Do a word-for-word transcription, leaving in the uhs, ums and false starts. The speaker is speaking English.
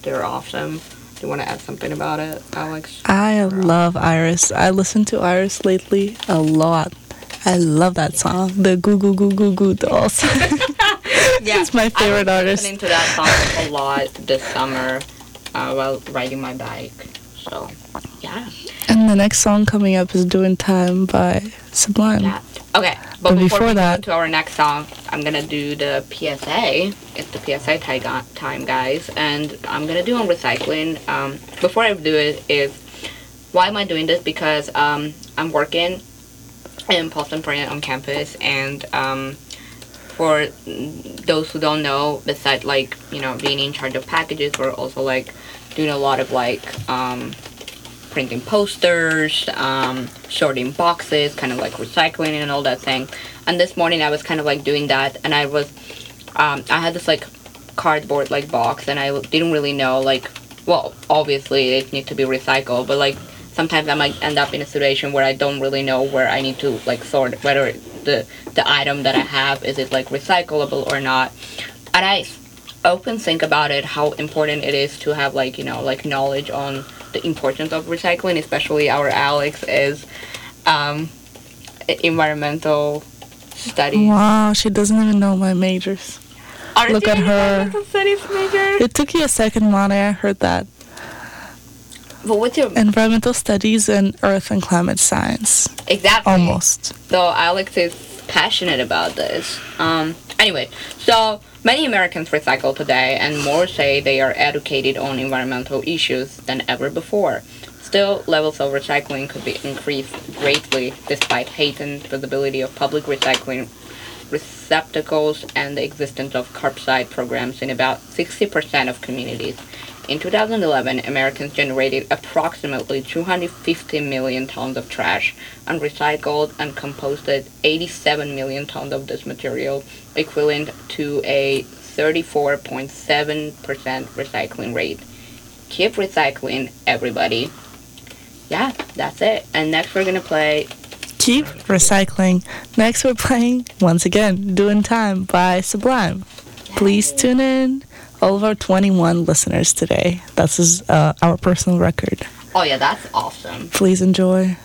They're awesome. Do you want to add something about it, Alex? I love Iris. I listen to Iris lately a lot. I love that song. The Goo Goo Goo Goo Goo Dolls. Yeah, it's my favorite I was artist. listening to that song a lot this summer uh, while riding my bike. So, yeah. And the next song coming up is Doing Time by Sublime. Yeah. Okay, but, But before, before we that- go to our next song, I'm gonna do the P S A. It's the P S A ti- time, guys, and I'm gonna do on recycling. Um, before I do it, is why am I doing this? Because um, I'm working in Boston Print on campus, and um, for those who don't know, besides like you know being in charge of packages, we're also like doing a lot of like um, printing posters, um, sorting boxes, kind of like recycling and all that thing. And this morning I was kind of like doing that, and I was, um, I had this like cardboard like box, and I didn't really know like, well, obviously it needs to be recycled, but like sometimes I might end up in a situation where I don't really know where I need to like sort whether the the item that I have is it like recyclable or not. And I often think about it how important it is to have like you know like knowledge on the importance of recycling, especially our Alex is um, environmental studies. Wow, she doesn't even know my majors. Aren't Look you at an her. environmental studies major? It took you a second, Monty. I heard that. But what's your Environmental studies and earth and climate science. exactly? Almost. So Alex is passionate about this. Um, anyway, so many Americans recycle today, and more say they are educated on environmental issues than ever before. Still, levels of recycling could be increased greatly despite heightened visibility of public recycling receptacles and the existence of curbside programs in about sixty percent of communities. In two thousand eleven, Americans generated approximately two hundred fifty million tons of trash and recycled and composted eighty-seven million tons of this material, equivalent to a thirty-four point seven percent recycling rate. Keep recycling, everybody. Yeah, that's it. And next we're going to play... Keep recycling. Next we're playing, once again, Doing Time by Sublime. Please tune in. All of our twenty-one listeners today. This is uh, our personal record. Oh yeah, that's awesome. Please enjoy.